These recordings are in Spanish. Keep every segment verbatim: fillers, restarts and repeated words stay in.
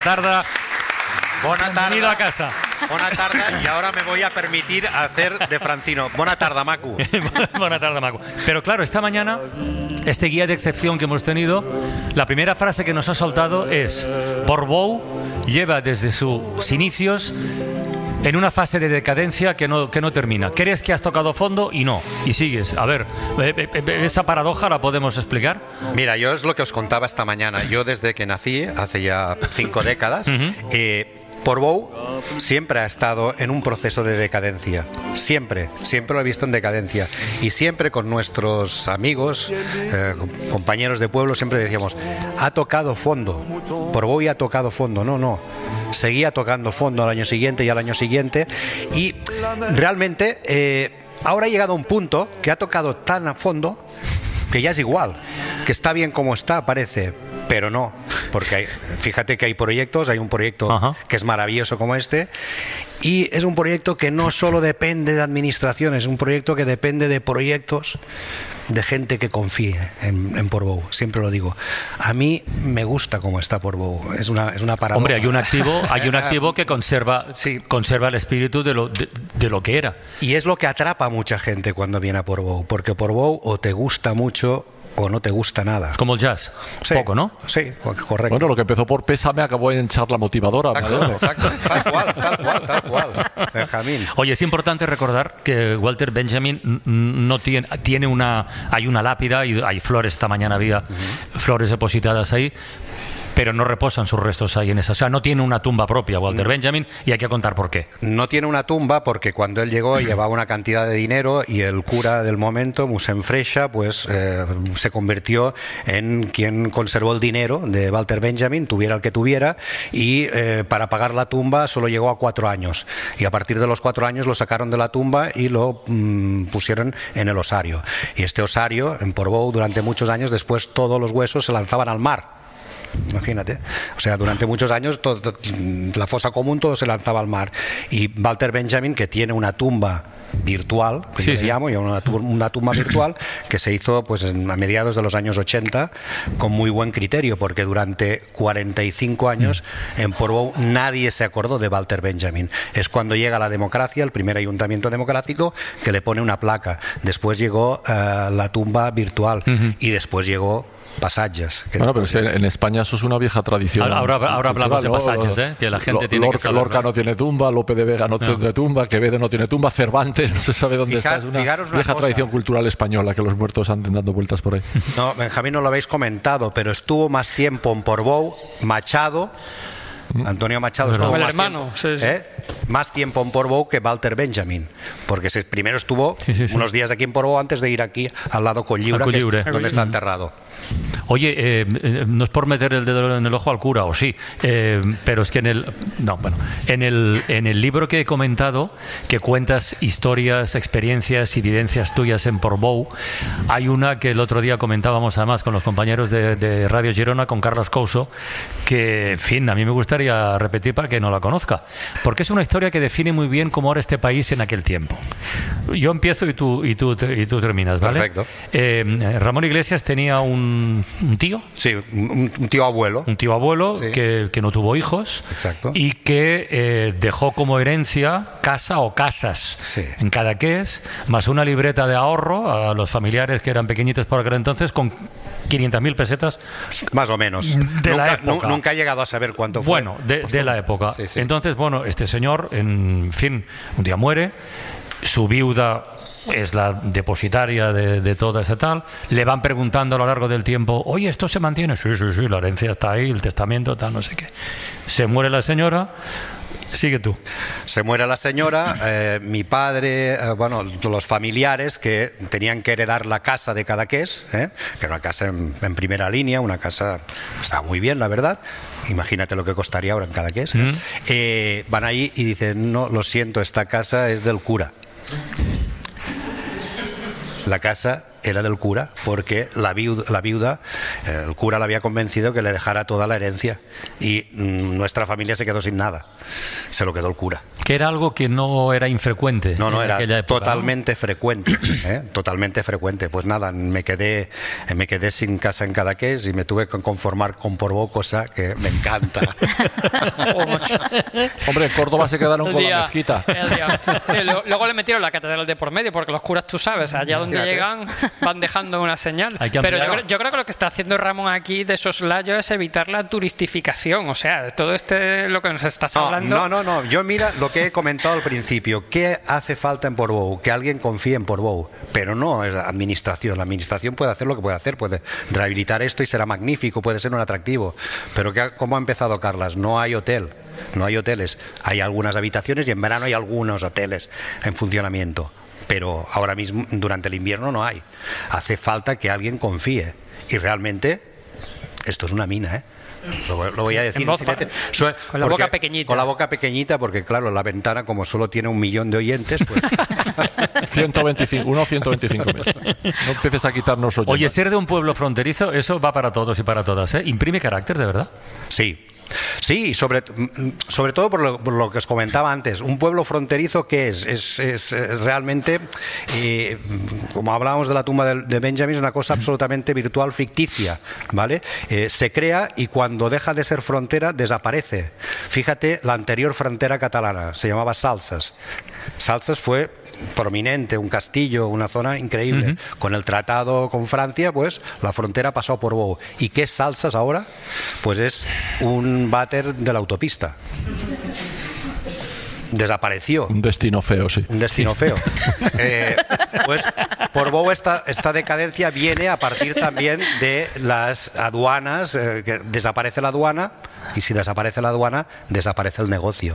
Tarda. Bona tarda. Bienvenido a casa. Bona tarda, y ahora me voy a permitir hacer de Francino. Bona tarda, Macu. Bona tarda, Macu. Pero claro, esta mañana, este guía de excepción que hemos tenido, la primera frase que nos ha soltado es: Portbou lleva desde sus inicios en una fase de decadencia que no, que no termina. ¿Crees que has tocado fondo? Y no. Y sigues. A ver, ¿esa paradoja la podemos explicar? Mira, yo es lo que os contaba esta mañana. Yo desde que nací, hace ya cinco décadas, uh-huh. eh, Portbou siempre ha estado en un proceso de decadencia. Siempre, siempre lo he visto en decadencia. Y siempre con nuestros amigos, eh, compañeros de pueblo, siempre decíamos, ha tocado fondo. Portbou ya ha tocado fondo. No, no. Seguía tocando fondo al año siguiente y al año siguiente. Y realmente eh, ahora ha llegado a un punto que ha tocado tan a fondo que ya es igual. Que está bien como está, parece. Pero no, porque hay, fíjate que hay proyectos, hay un proyecto Ajá. que es maravilloso como este, y es un proyecto que no solo depende de administraciones, es un proyecto que depende de proyectos de gente que confíe en, en Portbou. Siempre lo digo. A mí me gusta cómo está Portbou. Es una, es una paradoja. Hombre, hay un activo, hay un activo que conserva, sí. conserva el espíritu de lo, de, de lo que era. Y es lo que atrapa a mucha gente cuando viene a Portbou, porque Portbou o te gusta mucho o no te gusta nada. Como el jazz, sí, poco, ¿no? Sí, correcto. Bueno, lo que empezó por Pésame acabó en Charla Motivadora. Exacto, exacto, tal cual, tal cual, tal cual. Benjamín. Oye, es importante recordar que Walter Benjamin no tiene, tiene una, hay una lápida y hay flores, esta mañana había uh-huh. flores depositadas ahí, pero no reposan sus restos ahí en esa. O sea, no tiene una tumba propia Walter Benjamin, y hay que contar por qué. No tiene una tumba porque cuando él llegó llevaba una cantidad de dinero y el cura del momento, Mossèn Freixa, pues eh, se convirtió en quien conservó el dinero de Walter Benjamin, tuviera el que tuviera, y eh, para pagar la tumba solo llegó a cuatro años. Y a partir de los cuatro años lo sacaron de la tumba y lo mmm, pusieron en el osario. Y este osario, en Portbou, durante muchos años, después todos los huesos se lanzaban al mar. Imagínate, o sea, durante muchos años todo, todo, la fosa común todo se lanzaba al mar, y Walter Benjamin, que tiene una tumba virtual, que sí, yo sí. llamo, y una, una tumba virtual que se hizo pues a mediados de los años ochenta con muy buen criterio, porque durante cuarenta y cinco años en Portbou nadie se acordó de Walter Benjamin. Es cuando llega la democracia, el primer ayuntamiento democrático, que le pone una placa. Después llegó uh, la tumba virtual uh-huh. y después llegó Passatges. Bueno, pero es que en España eso es una vieja tradición. Ahora, ahora, ahora hablamos de Passatges, ¿eh? Que la gente L- tiene Lorca, que saber, Lorca no tiene tumba, Lope de Vega no, no. tiene tumba, Quevedo no tiene tumba, Cervantes no se sabe dónde Fijar, está. Es una una vieja cosa. tradición cultural española que los muertos anden dando vueltas por ahí. No, Benjamín, no lo habéis comentado, pero estuvo más tiempo en Portbou Machado. Antonio Machado estuvo el más, hermano, tiempo, sí, sí. ¿eh? más tiempo en Portbou que Walter Benjamin, porque se, primero estuvo sí, sí, sí. unos días aquí en Portbou antes de ir aquí al lado Cotlliure, que es donde está enterrado. Oye, eh, eh, no es por meter el dedo en el ojo al cura, o sí, eh, pero es que en el no, bueno, en el en el libro que he comentado, que cuentas historias, experiencias y vivencias tuyas en Portbou, hay una que el otro día comentábamos además con los compañeros de, de Radio Girona, con Carlos Couso, que, en fin, a mí me gustaría repetir para que no la conozca, porque es una historia que define muy bien cómo era este país en aquel tiempo. Yo empiezo y tú y tú y tú terminas, ¿vale? Perfecto. Eh, Ramón Iglesias tenía un, un tío. Sí, un, un tío abuelo. Un tío abuelo sí. que, que no tuvo hijos. Exacto. Y que eh, dejó como herencia casa o casas sí. en Cadaqués, más una libreta de ahorro a los familiares que eran pequeñitos por aquel entonces, con quinientas mil pesetas. Más o menos. De nunca, la época. Nunca he llegado a saber cuánto fue. Bueno, de, de la época. Sí, sí. Entonces, bueno, este señor, en fin, un día muere. Su viuda es la depositaria de, de toda esa tal. Le van preguntando a lo largo del tiempo, oye, ¿esto se mantiene? Sí, sí, sí, la herencia está ahí, el testamento, tal, no sé qué. Se muere la señora. Sigue tú. Se muere la señora, eh, mi padre, eh, bueno, los familiares que tenían que heredar la casa de Cadaqués, ¿eh? que era una casa en, en primera línea, una casa estaba muy bien, la verdad. Imagínate lo que costaría ahora en Cadaqués. ¿eh? Mm. Eh, van ahí y dicen, no, lo siento, esta casa es del cura. La casa era del cura, porque la viuda, la viuda eh, el cura la había convencido que le dejara toda la herencia y mm, nuestra familia se quedó sin nada, se lo quedó el cura. Que era algo que no era infrecuente. No, no, en era aquella época, totalmente ¿no? frecuente, ¿eh? Totalmente frecuente. Pues nada, me quedé, me quedé sin casa en Cadaqués y me tuve que conformar con Portbou, cosa que me encanta. Oh, macho. Hombre, en Córdoba se quedaron El con día- la mezquita. el día- sí, luego, luego le metieron la catedral de por medio, porque los curas, tú sabes, allá donde Fíjate. llegan van dejando una señal. Hay que Pero yo, ampliar. creo- yo creo que lo que está haciendo Ramón aquí de soslayo es evitar la turistificación. O sea, todo este lo que nos estás No, hablando. no, no, no. Yo mira lo que he comentado al principio. ¿Qué hace falta en Portbou? Que alguien confíe en Portbou. Pero no es la administración. La administración puede hacer lo que puede hacer. Puede rehabilitar esto y será magnífico. Puede ser un atractivo. Pero ¿qué- ¿cómo ha empezado, Carlas? No hay hotel. No hay hoteles. Hay algunas habitaciones y en verano hay algunos hoteles en funcionamiento. Pero ahora mismo, durante el invierno, no hay. Hace falta que alguien confíe. Y realmente, esto es una mina, ¿eh? Lo, lo voy a decir En voz en baja. silencio. Sue- Con la porque- boca pequeñita. Con la boca pequeñita, porque claro, la ventana, como solo tiene un millón de oyentes, pues ciento veinticinco, uno ciento veinticinco mil. No empieces a quitarnos oyentes. Oye, ser de un pueblo fronterizo, eso va para todos y para todas, ¿eh? Imprime carácter, de verdad. sí. Sí, y sobre, sobre todo por lo, por lo que os comentaba antes, un pueblo fronterizo, ¿qué es? Es, es, es realmente, eh, como hablábamos de la tumba de, de Benjamin, es una cosa absolutamente virtual, ficticia, ¿vale? Eh, se crea y cuando deja de ser frontera, desaparece. Fíjate, la anterior frontera catalana se llamaba Salses. Salses fue prominente, un castillo, una zona increíble. Uh-huh. Con el tratado con Francia, pues la frontera pasó por Portbou. ¿Y qué es Salses ahora? Pues es un váter de la autopista. Desapareció. Un destino feo, sí. Un destino feo. Eh, pues Portbou, esta, esta decadencia viene a partir también de las aduanas, eh, que desaparece la aduana, y si desaparece la aduana, desaparece el negocio.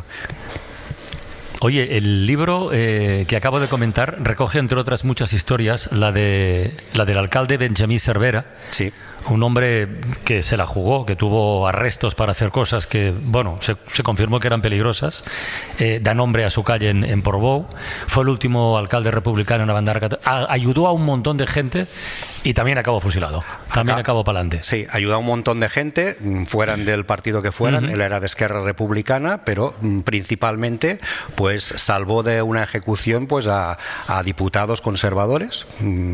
Oye, el libro eh, que acabo de comentar recoge, entre otras muchas historias, la de la del alcalde Benjamí Cervera. Sí. Un hombre que se la jugó, que tuvo arrestos para hacer cosas que, bueno, se, se confirmó que eran peligrosas. Eh, da nombre a su calle en, en Portbou. Fue el último alcalde republicano en la bandera catalana. Ayudó a un montón de gente y también acabó fusilado. También Acá, acabó para adelante. Sí, ayudó a un montón de gente, fueran del partido que fueran. Uh-huh. Él era de Esquerra Republicana, pero principalmente pues salvó de una ejecución pues a, a diputados conservadores.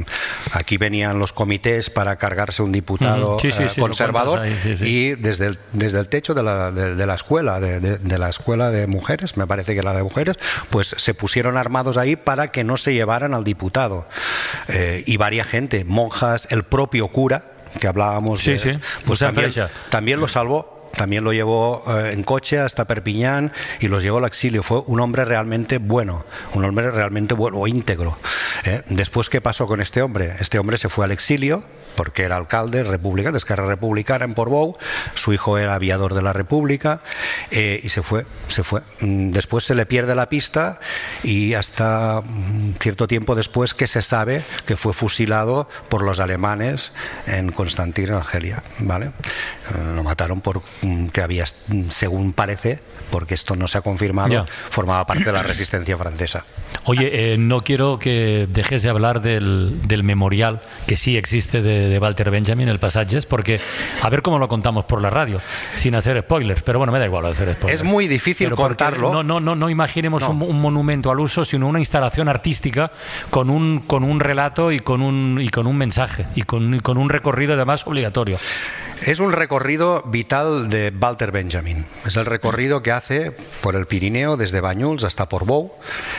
Aquí venían los comités para cargarse un diputado sí, sí, sí, eh, conservador ahí, sí, sí. y desde el, desde el techo de la, de, de la escuela de, de, de la escuela de mujeres, me parece que era de mujeres, pues se pusieron armados ahí para que no se llevaran al diputado eh, y varia gente, monjas, el propio cura que hablábamos sí, de, sí. pues también, también lo salvó. También lo llevó eh, en coche hasta Perpiñán y los llevó al exilio. Fue un hombre realmente bueno, un hombre realmente bueno o íntegro. ¿eh? Después, ¿qué pasó con este hombre? Este hombre se fue al exilio porque era alcalde republicano, de Esquerra Republicana en Portbou. Su hijo era aviador de la República eh, y se fue, se fue. Después se le pierde la pista y hasta un cierto tiempo después que se sabe que fue fusilado por los alemanes en Constantin, Argelia, ¿vale? Eh, lo mataron por que había, según parece, porque esto no se ha confirmado, yeah. formaba parte de la resistencia francesa. Oye, eh, no quiero que dejes de hablar del, del memorial que sí existe de, de Walter Benjamin, el Pasajes, porque a ver cómo lo contamos por la radio, sin hacer spoilers, pero bueno, me da igual hacer spoilers. Es muy difícil pero contarlo. No, no, no, no imaginemos no. Un, un monumento al uso, sino una instalación artística con un, con un relato y con un, y con un mensaje, y con, y con un recorrido además obligatorio. Es un recorrido vital de Walter Benjamin. Es el recorrido que hace por el Pirineo desde Banyuls hasta Portbou,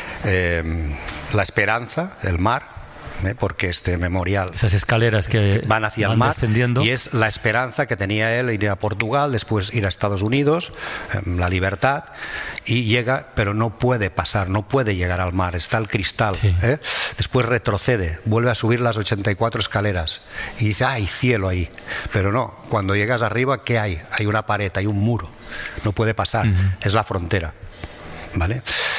eh, la Esperanza, el mar, ¿eh? Porque este memorial, esas escaleras que van hacia van el mar descendiendo. Y es la esperanza que tenía él, ir a Portugal, después ir a Estados Unidos, eh, la libertad, y llega, pero no puede pasar, no puede llegar al mar, está el cristal, sí. ¿eh? Después retrocede, vuelve a subir las ochenta y cuatro escaleras y dice, hay cielo ahí, pero no, cuando llegas arriba, ¿qué hay? Hay una pared, hay un muro, no puede pasar, uh-huh. es la frontera, ¿vale?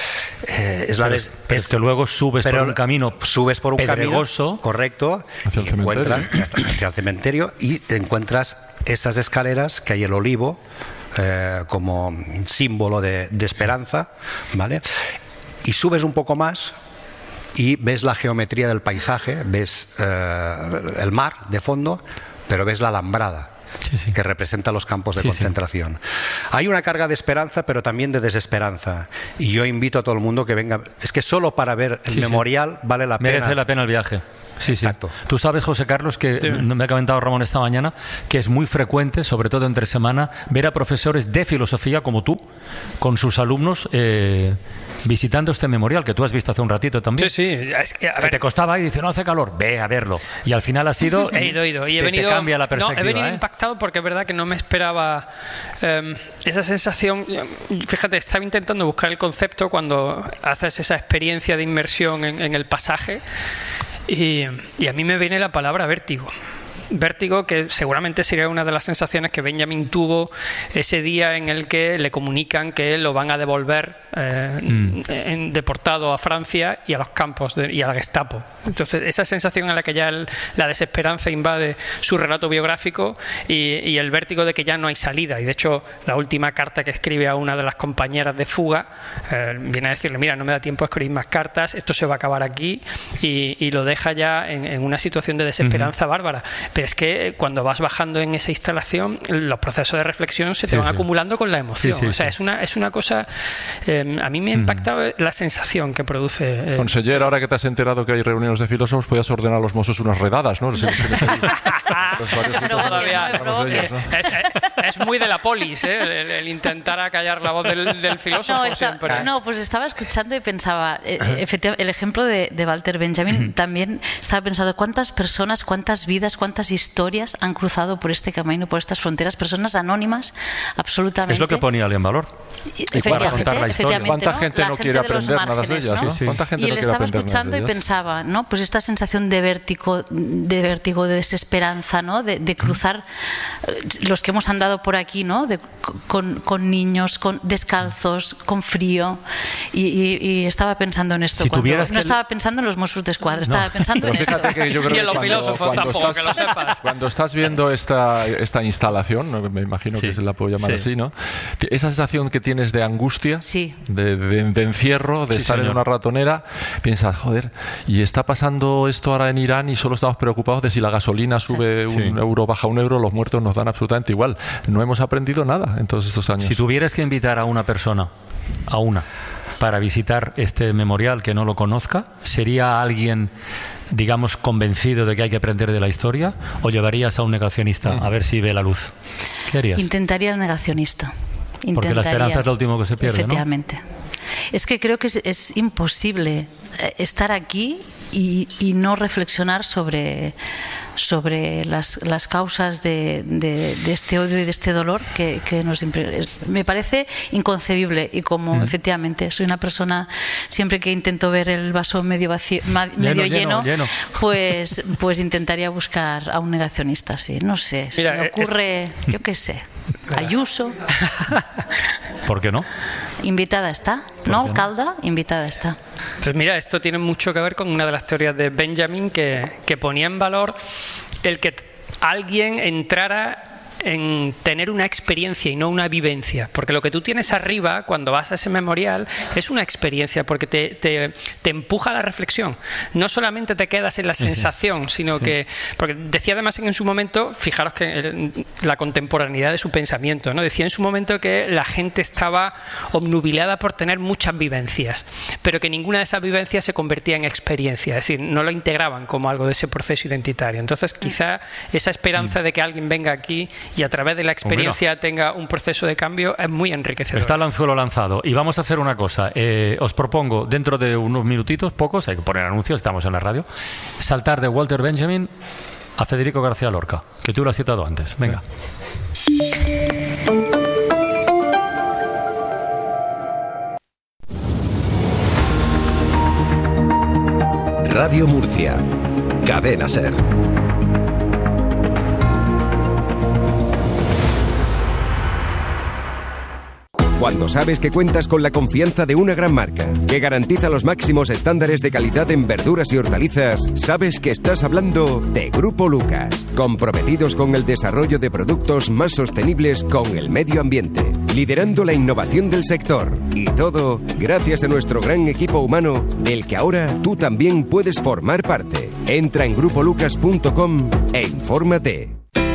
Eh, es la pero, des, pero es, que luego subes por un camino subes por un pedregoso, camino correcto hacia el, y encuentras, hacia el cementerio y te encuentras esas escaleras que hay el olivo eh, como símbolo de, de esperanza, ¿vale? Y subes un poco más y ves la geometría del paisaje, ves eh, el mar de fondo, pero ves la alambrada. Sí, sí. Que representa los campos de sí, concentración. Sí. Hay una carga de esperanza, pero también de desesperanza. Y yo invito a todo el mundo que venga. Es que solo para ver el sí, memorial sí. vale la pena. Merece la pena el viaje. Sí, Exacto. Sí. Tú sabes, José Carlos, que sí. me ha comentado Ramón esta mañana, que es muy frecuente, sobre todo entre semana, ver a profesores de filosofía como tú, con sus alumnos eh, visitando este memorial que tú has visto hace un ratito también. Sí, sí. Es que, a que ver. te costaba y dice, no hace calor, ve a verlo. Y al final ha sido. He ido, he ido. Y he te, venido, te cambia la perspectiva. No, he venido ¿eh? impactado porque es verdad que no me esperaba eh, esa sensación. Fíjate, estaba intentando buscar el concepto cuando haces esa experiencia de inmersión en, en el pasaje. Y, y a mí me viene la palabra vértigo. Vértigo, que seguramente sería una de las sensaciones que Benjamin tuvo ese día en el que le comunican que lo van a devolver eh, mm. en, deportado a Francia y a los campos de, y a la Gestapo. Entonces esa sensación en la que ya el, la desesperanza invade su relato biográfico y, y el vértigo de que ya no hay salida. Y de hecho la última carta que escribe a una de las compañeras de fuga eh, viene a decirle, mira, no me da tiempo a escribir más cartas, esto se va a acabar aquí, y, y lo deja ya en, en una situación de desesperanza mm-hmm. bárbara. Pero es que cuando vas bajando en esa instalación, los procesos de reflexión se te sí, van sí. acumulando con la emoción. Sí, sí, o sea, sí. es una es una cosa... Eh, a mí me ha impactado mm. la sensación que produce... Eh, Conseller, ahora que te has enterado que hay reuniones de filósofos, podías ordenar a los mozos unas redadas, ¿no? No, todavía, no es, es, es muy de la polis, ¿eh? el, el intentar acallar la voz del, del filósofo no, está, siempre. No, pues estaba escuchando y pensaba, eh, efectivamente, el ejemplo de, de Walter Benjamin, también estaba pensando cuántas personas, cuántas vidas, cuántas historias han cruzado por este camino, por estas fronteras, personas anónimas, absolutamente. Es lo que ponía él en valor. Y para contar la historia. ¿Cuánta ¿no? gente la no gente quiere de aprender nada de ellas? ¿no? Sí, sí. ¿Cuánta gente y no le quiere estaba aprender escuchando y pensaba, ¿no? Pues esta sensación de vértigo, de vértigo, de desesperanza, ¿no? De, de cruzar los que hemos andado por aquí, ¿no? De, con, con niños, con descalzos, con frío, y, y, y estaba pensando en esto. Si cuando, no que estaba el... pensando en los Mossos d'Esquadra, estaba no. pensando en esto. Que yo creo y en los cuando, filósofos cuando tampoco, estás, que lo sepas. Cuando estás viendo esta, esta instalación, me imagino sí. que se la puedo llamar sí. así, ¿no? Esa sensación que tienes de angustia, sí. de, de, de encierro, de sí, estar señor. en una ratonera, piensas, joder, y está pasando esto ahora en Irán y solo estamos preocupados de si la gasolina sube sí. un sí. euro, baja un euro, los muertos nos dan absolutamente igual. No hemos aprendido nada en todos estos años. Si tuvieras que invitar a una persona, a una, para visitar este memorial que no lo conozca, ¿sería alguien, digamos, convencido de que hay que aprender de la historia, o llevarías a un negacionista a ver si ve la luz? ¿Qué harías? Intentaría el negacionista. Intentaría, porque la esperanza es lo último que se pierde, efectivamente. ¿no? Es que creo que es, es imposible estar aquí y, y no reflexionar sobre, sobre las, las causas de, de, de este odio y de este dolor que, que nos impre... me parece inconcebible. Y como mm. efectivamente soy una persona, siempre que intento ver el vaso medio vacío, medio lleno, lleno, lleno, pues pues intentaría buscar a un negacionista. Sí, no sé, se Mira, me ocurre, es... yo qué sé, Ayuso. ¿Por qué no? Invitada está, ¿no? Alcalda, invitada está. Pues mira, esto tiene mucho que ver con una de las teorías de Benjamin que, que ponía en valor el que alguien entrara en tener una experiencia y no una vivencia, porque lo que tú tienes arriba cuando vas a ese memorial es una experiencia, porque te, te, te empuja a la reflexión, no solamente te quedas en la sensación, sino sí. que, porque decía además en su momento, fijaros que el, la contemporaneidad de su pensamiento, ¿no? Decía en su momento que la gente estaba obnubilada por tener muchas vivencias, pero que ninguna de esas vivencias se convertía en experiencia, es decir, no lo integraban como algo de ese proceso identitario. Entonces quizá esa esperanza de que alguien venga aquí y a través de la experiencia Mira, tenga un proceso de cambio es muy enriquecedor. Está el anzuelo lanzado. Y vamos a hacer una cosa. Eh, os propongo, dentro de unos minutitos, pocos, hay que poner anuncios, estamos en la radio, saltar de Walter Benjamin a Federico García Lorca, que tú lo has citado antes. Venga. Radio Murcia. Cadena SER. Cuando sabes que cuentas con la confianza de una gran marca, que garantiza los máximos estándares de calidad en verduras y hortalizas, sabes que estás hablando de Grupo Lucas, comprometidos con el desarrollo de productos más sostenibles con el medio ambiente, liderando la innovación del sector. Y todo gracias a nuestro gran equipo humano, del que ahora tú también puedes formar parte. Entra en grupo lucas punto com e infórmate.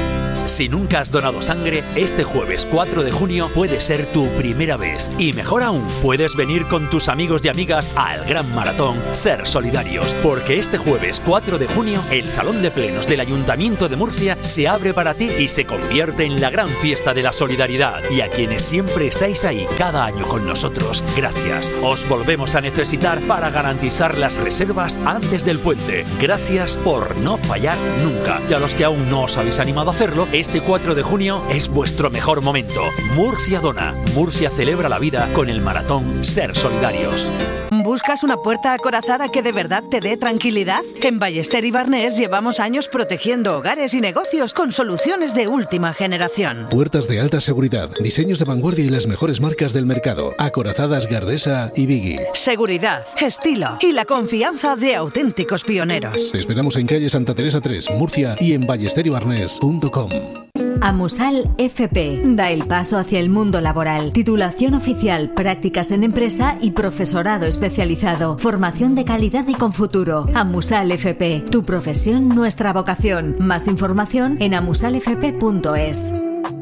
Si nunca has donado sangre, este jueves cuatro de junio puede ser tu primera vez. Y mejor aún, puedes venir con tus amigos y amigas al gran maratón Ser Solidarios. Porque este jueves cuatro de junio, el Salón de Plenos del Ayuntamiento de Murcia se abre para ti y se convierte en la gran fiesta de la solidaridad. Y a quienes siempre estáis ahí cada año con nosotros, gracias. Os volvemos a necesitar para garantizar las reservas antes del puente. Gracias por no fallar nunca. Y a los que aún no os habéis animado a hacerlo, este cuatro de junio es vuestro mejor momento. Murcia dona. Murcia celebra la vida con el maratón Ser Solidarios. ¿Buscas una puerta acorazada que de verdad te dé tranquilidad? En Ballester y Barnés llevamos años protegiendo hogares y negocios con soluciones de última generación. Puertas de alta seguridad, diseños de vanguardia y las mejores marcas del mercado. Acorazadas Gardesa y Biggie. Seguridad, estilo y la confianza de auténticos pioneros. Te esperamos en calle Santa Teresa tres, Murcia, y en ballester y barnés punto com. Amusal F P da el paso hacia el mundo laboral. Titulación oficial, prácticas en empresa y profesorado especializado. Formación de calidad y con futuro. Amusal F P. Tu profesión, nuestra vocación. Más información en amusal f p punto es.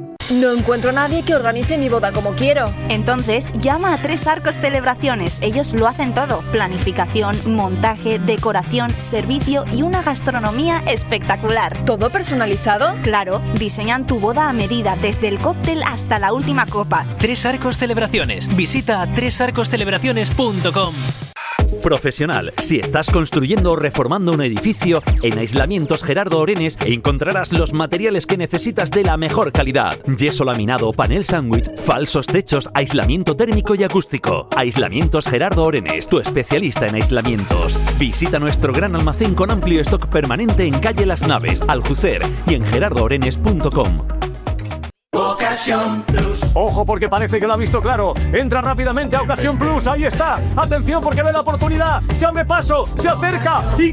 No encuentro a nadie que organice mi boda como quiero. Entonces, llama a Tres Arcos Celebraciones. Ellos lo hacen todo. Planificación, montaje, decoración, servicio y una gastronomía espectacular. ¿Todo personalizado? Claro, diseñan tu boda a medida, desde el cóctel hasta la última copa. Tres Arcos Celebraciones. Visita tres arcos celebraciones punto com. Profesional. Si estás construyendo o reformando un edificio, en Aislamientos Gerardo Orenes encontrarás los materiales que necesitas de la mejor calidad. Yeso laminado, panel sándwich, falsos techos, aislamiento térmico y acústico. Aislamientos Gerardo Orenes, tu especialista en aislamientos. Visita nuestro gran almacén con amplio stock permanente en calle Las Naves, Aljucer y en gerardo orenes punto com. Ocasión Plus. Ojo, porque parece que lo ha visto claro. Entra rápidamente a Ocasión Plus. Ahí está. Atención, porque ve la oportunidad. Se abre paso, se acerca y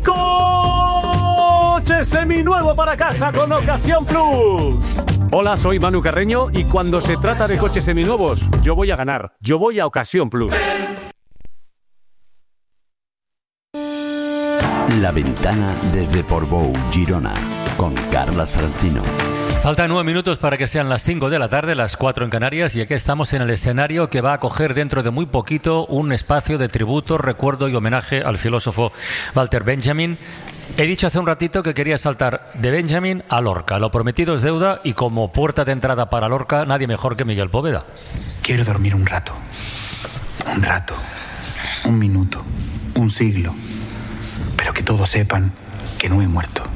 coche seminuevo para casa con Ocasión Plus. Hola, soy Manu Carreño y cuando se trata de coches seminuevos, yo voy a ganar. Yo voy a Ocasión Plus. La Ventana desde Portbou, Girona, con Carlas Francino. Faltan nueve minutos para que sean las cinco de la tarde, las cuatro en Canarias, y aquí estamos en el escenario que va a acoger dentro de muy poquito un espacio de tributo, recuerdo y homenaje al filósofo Walter Benjamin. He dicho hace un ratito que quería saltar de Benjamin a Lorca. Lo prometido es deuda y como puerta de entrada para Lorca, nadie mejor que Miguel Poveda. Quiero dormir un rato, un rato, un minuto, un siglo, pero que todos sepan que no he muerto.